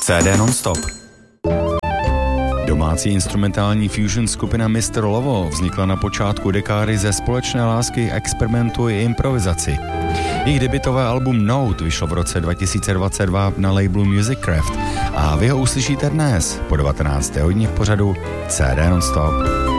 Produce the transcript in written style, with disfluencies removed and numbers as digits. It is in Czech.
CD non-stop. Domácí instrumentální fusion skupina Mr. Lovo vznikla na počátku dekády ze společné lásky experimentu i improvizaci. Jejich debutové album Note vyšlo v roce 2022 na labelu Musicraft a vy ho uslyšíte dnes po 19. hodině v pořadu CD non-stop.